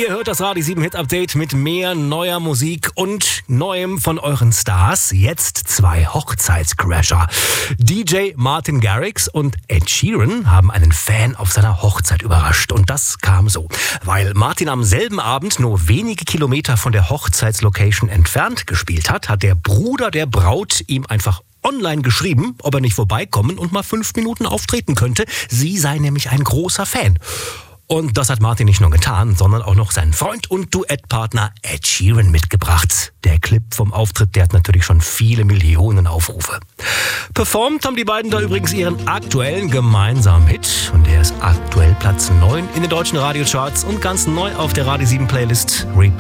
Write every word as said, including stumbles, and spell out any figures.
Ihr hört das Radio sieben Hit Update mit mehr neuer Musik und Neuem von euren Stars. Jetzt zwei Hochzeitscrasher. D J Martin Garrix und Ed Sheeran haben einen Fan auf seiner Hochzeit überrascht. Und das kam so. Weil Martin am selben Abend nur wenige Kilometer von der Hochzeitslocation entfernt gespielt hat, hat der Bruder der Braut ihm einfach online geschrieben, ob er nicht vorbeikommen und mal fünf Minuten auftreten könnte. Sie sei nämlich ein großer Fan. Und das hat Martin nicht nur getan, sondern auch noch seinen Freund und Duettpartner Ed Sheeran mitgebracht. Der Clip vom Auftritt, der hat natürlich schon viele Millionen Aufrufe. Performt haben die beiden da übrigens ihren aktuellen gemeinsamen Hit. Und der ist aktuell Platz neun in den deutschen Radiocharts und ganz neu auf der Radio sieben Playlist Repeat.